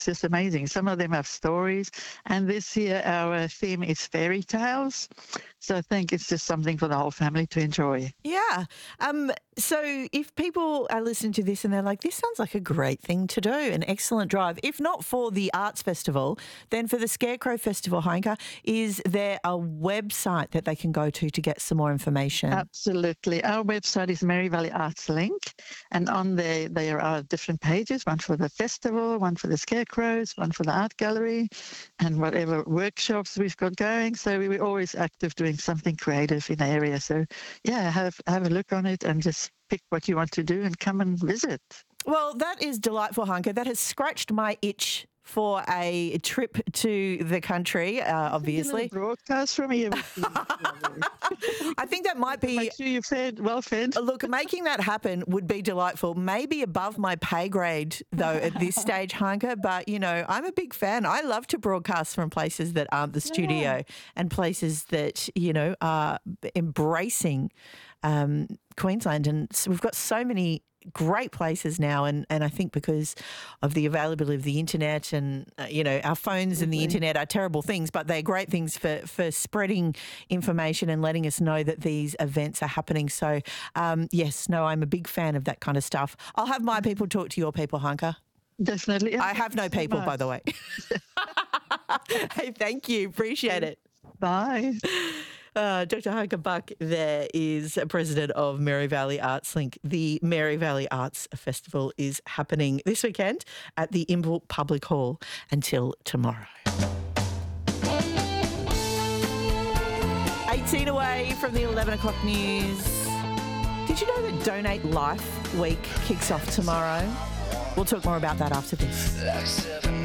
just amazing. Some of them have stories. And this year, our theme is fairy tales. So I think it's just something for the whole family to enjoy. Yeah. So if people are listening to this and they're like, this sounds like a great thing to do, an excellent drive, if not for the Arts Festival, then for the Scarecrow Festival, Heinke, is there a website that they can go to get some more information? Absolutely. Our website is Mary Valley Arts Link, and on there are different pages, one for the festival, one for the Scarecrows, one for the art gallery, and whatever workshops we've got going. So we're always active doing something creative in the area. So, yeah, have a look on it and just pick what you want to do and come and visit. Well, that is delightful, Heinke. That has scratched my itch for a trip to the country, obviously. Broadcast from here. I think that might be... Make sure you're well fed. Look, making that happen would be delightful. Maybe above my pay grade, though, at this stage, Heinke. But, you know, I'm a big fan. I love to broadcast from places that aren't the studio and places that, you know, are embracing Queensland. And so we've got so many great places now, and I think because of the availability of the internet and, you know, our phones and the internet are terrible things, but they're great things for spreading information and letting us know that these events are happening. So, yes, no, I'm a big fan of that kind of stuff. I'll have my people talk to your people, Heinke. Definitely. I have no people, by the way. Hey, thank you. Appreciate it. Bye. Dr. Heinke Buck there is president of Mary Valley Arts Link. The Mary Valley Arts Festival is happening this weekend at the Imbil Public Hall until tomorrow. 18 away from the 11 o'clock news. Did you know that Donate Life Week kicks off tomorrow? We'll talk more about that after this.